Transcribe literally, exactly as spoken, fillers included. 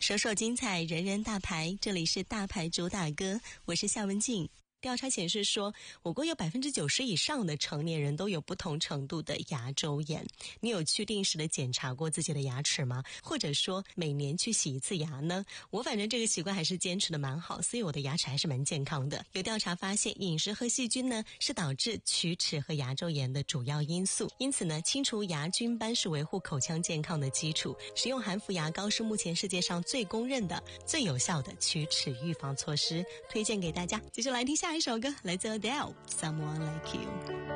首首精彩，人人大牌，这里是大牌主打歌，我是夏文静。调查显示说，我国有 百分之九十 以上的成年人都有不同程度的牙周炎。你有去定时的检查过自己的牙齿吗？或者说每年去洗一次牙呢？我反正这个习惯还是坚持的蛮好，所以我的牙齿还是蛮健康的。有调查发现，饮食和细菌呢是导致龋齿和牙周炎的主要因素。因此呢，清除牙菌斑是维护口腔健康的基础。使用含氟牙膏是目前世界上最公认的、最有效的龋齿预防措施，推荐给大家。接下来听下一首歌，来自 Adele， Someone Like You。